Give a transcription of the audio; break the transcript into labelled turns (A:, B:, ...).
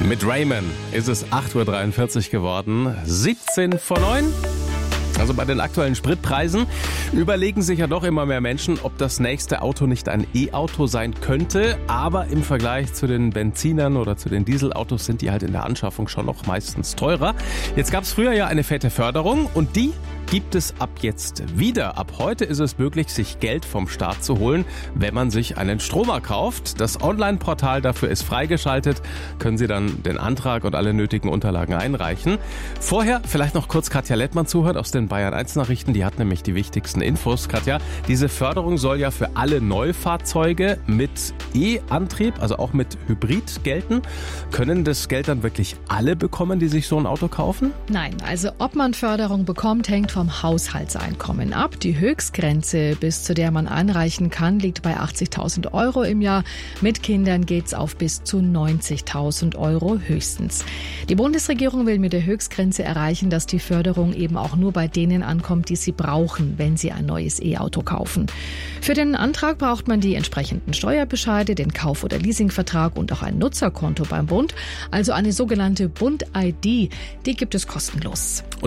A: Mit Rayman ist es 8:43 Uhr geworden, 17 vor 9. Also bei den aktuellen Spritpreisen überlegen sich ja doch immer mehr Menschen, ob das nächste Auto nicht ein E-Auto sein könnte. Aber im Vergleich zu den Benzinern oder zu den Dieselautos sind die halt in der Anschaffung schon noch meistens teurer. Jetzt gab es früher ja eine fette Förderung und die gibt es ab jetzt wieder. Ab heute ist es möglich, sich Geld vom Staat zu holen, wenn man sich einen Stromer kauft. Das Online-Portal dafür ist freigeschaltet. Können Sie dann den Antrag und alle nötigen Unterlagen einreichen. Vorher vielleicht noch kurz Katja Lettmann zuhört aus den Bayern 1 Nachrichten. Die hat nämlich die wichtigsten Infos. Katja, diese Förderung soll ja für alle Neufahrzeuge mit E-Antrieb, also auch mit Hybrid gelten. Können das Geld dann wirklich alle bekommen, die sich so ein Auto kaufen?
B: Nein, also ob man Förderung bekommt, hängt vom Haushaltseinkommen ab. Die Höchstgrenze, bis zu der man einreichen kann, liegt bei 80.000 € im Jahr. Mit Kindern geht's auf bis zu 90.000 € höchstens. Die Bundesregierung will mit der Höchstgrenze erreichen, dass die Förderung eben auch nur bei denen ankommt, die sie brauchen, wenn sie ein neues E-Auto kaufen. Für den Antrag braucht man die entsprechenden Steuerbescheide, den Kauf- oder Leasingvertrag und auch ein Nutzerkonto beim Bund. Also eine sogenannte Bund-ID, die gibt es kostenlos.